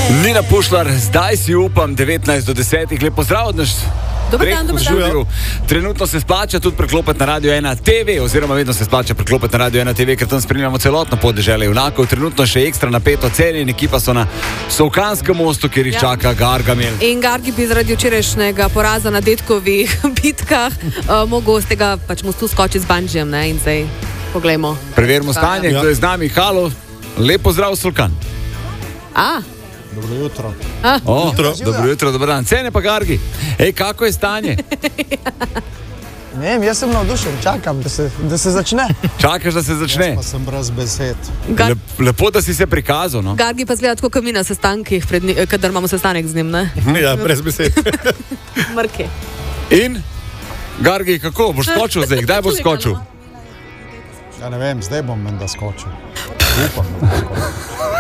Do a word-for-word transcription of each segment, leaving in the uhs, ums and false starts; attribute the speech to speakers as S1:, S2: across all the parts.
S1: Nina Pušlar, zdaj si upam, devetnajst do desetih, lep pozdrav od nas.
S2: Dobar dan, dobar dan.
S1: Trenutno se splača tudi preklopiti na Radio ena T V, oziroma vedno se splača preklopiti na Radio ena T V, ker tam spremljamo celotno podeželje junakov. Trenutno še ekstra napeto Celje in ekipa so na Solkanskem mostu, kjer jih ja. čaka Gargamel.
S2: In Gargi bi zaradi včerajšnjega poraza na detkovih bitkah uh, mogel z tega pač mostu skočiti z banžijem, ne? In zdaj poglejmo.
S1: Preverimo stanje, ja. kdo je z nami. Halo, lep pozdrav Solkan.
S2: A?
S3: Dobro jutro.
S1: O, jutro. Dobro jutro, dober dan. Cene pa Gargi. Ej, kako je stanje?
S4: Ne vem, jaz sem navdušen, čakam, da se, da se začne.
S1: Čakaš, da se začne?
S3: Jaz pa sem brez besed.
S2: Gar...
S1: Lep, lepo, da si se prikazal, no?
S2: Gargi pa zgleda tako, kot mi na sestankih, pred, kadar imamo sestanek z njim, ne?
S3: Ja, brez besed.
S2: Mrke.
S1: In? Gargi, kako? Boš skočil zdaj? Kdaj boš skočil?
S3: Ja ne vem, zdaj bom menda skočil. Upam, da bom skočil.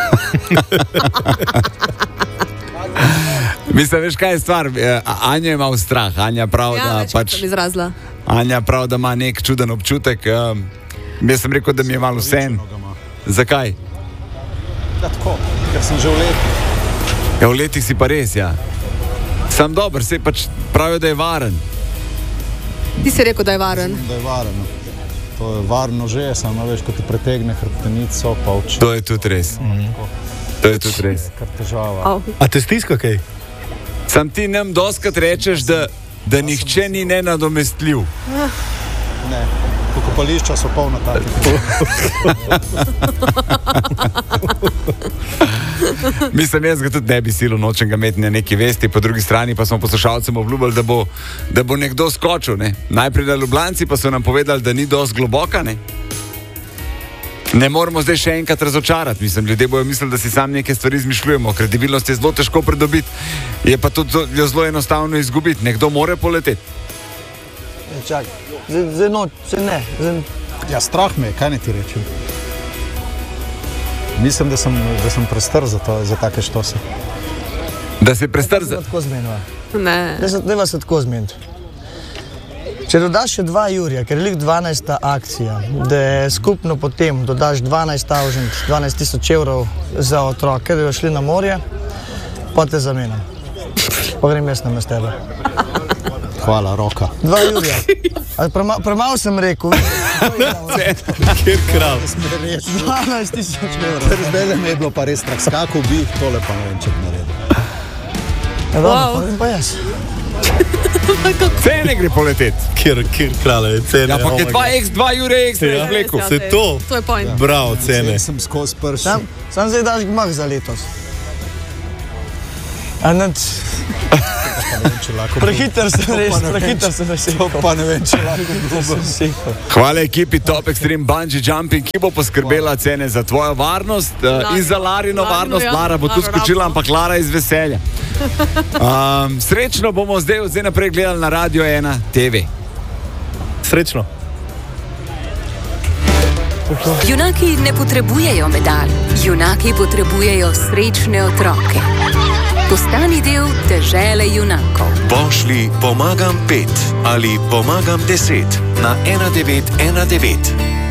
S1: Mislim, veš kaj je stvar? Anja ima strah. Anja prav,
S2: ja,
S1: da pač...
S2: izrazila.
S1: Anja prav, da ima nek čuden občutek. Um, jaz sem rekel, da mi je malo sen. Zakaj?
S3: Ja, tako, ker sem že v letih.
S1: Ja, v letih si pa res, ja. Sam dober, se pač pravijo, da je varen.
S2: Ti si rekel, da je varen.
S3: Mislim, da je varen. To je varno že, samo veš, ko ti pretegne hrbtenico, pa oči.
S1: To je tudi res. Mm. To je tudi res.
S3: Kar težava.
S2: Oh.
S5: A te stiska kaj?
S1: Sam ti nam doskrat rečeš, da, da nihče ni nenadomestljiv.
S3: Ne, pokopališča so polna takih.
S1: Mislim, jaz ga tudi ne bi silo, nočem ga imeti na neki vesti, po drugi strani pa smo poslušalcem obljubili, da bo, da bo nekdo skočil. Ne? Najprej na Ljubljanci pa so nam povedali, da ni dosti globoka. Ne? Ne moramo zdaj še enkrat razočarati. Mislim, ljudje bojo mislili, da si sam neke stvari izmišljujemo. Kredibilnost je zelo težko pridobiti, je pa tudi zelo enostavno izgubiti. Nekdo more poleteti.
S4: Čakaj, zdaj, zdaj no, se ne. Zdaj...
S3: Ja, strah me je, kaj ne ti rečem. Mislim, da sem, da sem prestar za, to, za take štose.
S1: Da si prestar za...
S4: Tako zmenila.
S2: Ne.
S4: Ne vas se tako zmeniti. Če dodaš še dva jurja, ker je lik dvanajsta akcija, da je skupno potem dodaš dvanajst tisoč evrov za otroke, da jo šli na morje, pa te zamenjam. Pa grem jaz na mesto tebe.
S3: Hvala, roka.
S4: Dva jurja. Prema, premalo sem rekel.
S5: Kjer kralj.
S4: dvanajst tisoč evrov.
S3: Zdaj me je bilo pa res strah. Skakal bi, tole pa ne vem, če bi naredil.
S4: Ja, dobro, wow. Pa, pa jaz.
S1: Cene gre poleteti.
S5: Kjer, kjer kralj je cene.
S1: Ja, pa je dva X, dva jure ekstra
S5: ja.
S1: izvlekel.
S5: Se to?
S2: To je point.
S5: Ja. Bravo, cene.
S3: Zdaj sem skozi prši.
S4: Sam, sam zdaj daš gmah za letos. A ne... Prehiter sem res, prehiter sem rekel.
S3: Pa ne vem, če lahko.
S1: Hvala ekipi Top Extreme Bungee Jumping, ki bo poskrbela cene za tvojo varnost uh, in za Larino varnost. Ja. Lara bo tu skočila, ampak Lara iz veselja. Um, srečno bomo zdaj od zdaj naprej gledali na Radio ena T V.
S5: Srečno.
S6: Junaki ne potrebujejo medalj, junaki potrebujejo srečne otroke. Postani del dežele junakov.
S7: Pošlji pomagam pet ali pomagam deset na ena devet ena devet.